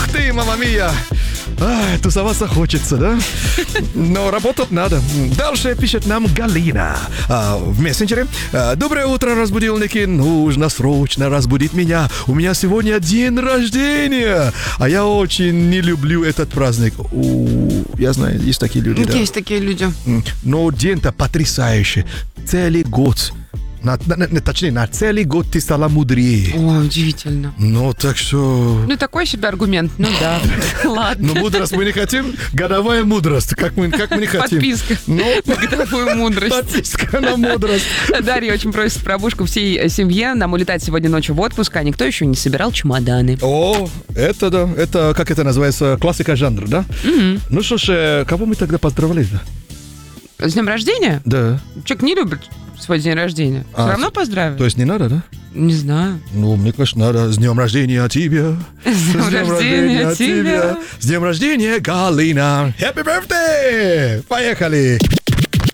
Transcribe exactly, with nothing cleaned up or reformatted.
ты, мама мия! Ай, тусоваться хочется, да? Но работать надо. Дальше пишет нам Галина а, в мессенджере. А, Доброе утро, разбудилники. Нужно срочно разбудить меня. У меня сегодня день рождения. А я очень не люблю этот праздник. У, я знаю, есть такие люди, да? Есть такие люди. Но день-то потрясающий. Целый год. На, на, на, точнее, на целый год ты стала мудрее. О, удивительно. Ну, так что... Ну, такой себе аргумент. Ну да, ладно. Ну, мудрость мы не хотим. Годовая мудрость. Как мы, как мы не хотим. Подписка Ну, на годовую мудрость. подписка на мудрость. Дарья очень просит пробушку всей семье. Нам улетать сегодня ночью в отпуск, а никто еще не собирал чемоданы. О, это да. Это, как это называется, классика жанра, да? Угу. Ну что ж, э, кого мы тогда поздравляли? С днем рождения? Да. Человек не любит свой день рождения. Все А, равно поздравить? То есть не надо, да? Не знаю. Ну, мне кажется, надо. С днем рождения тебя. С днем рождения тебя. С днем рождения, Галина. Happy birthday! Поехали!